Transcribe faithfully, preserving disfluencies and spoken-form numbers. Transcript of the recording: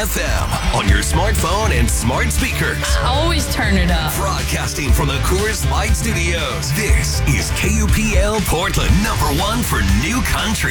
F M on your smartphone and smart speakers. Always turn it up. Broadcasting from the Coors Light Studios. This is K U P L Portland, number one for new country.